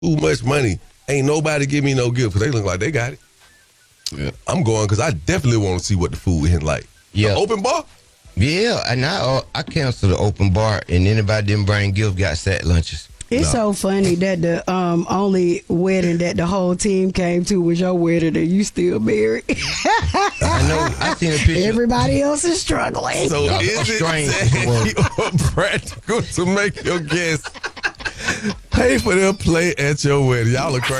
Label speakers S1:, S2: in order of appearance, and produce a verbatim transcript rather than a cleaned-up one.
S1: too much money. Ain't nobody give me no gift because they look like they got it.
S2: Yeah.
S1: I'm going because I definitely want to see what the food is like.
S3: Yeah.
S1: The open bar?
S3: Yeah, and I uh, I canceled the open bar, and anybody didn't bring gift got set lunches.
S4: It's
S1: No.
S4: so funny that the um only wedding that the whole team came to was your wedding and you still married.
S3: I know. I seen a picture.
S4: Everybody else is struggling.
S1: So
S3: No,
S1: is it
S3: strange
S1: sandy or practical to make your guests pay for their play at your wedding? Y'all are crazy.